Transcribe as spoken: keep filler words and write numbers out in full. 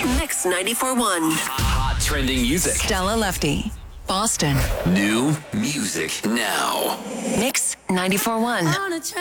Mix ninety-four point one. Hot trending music. Stella Lefty, Boston. New music now. Mix ninety-four point one.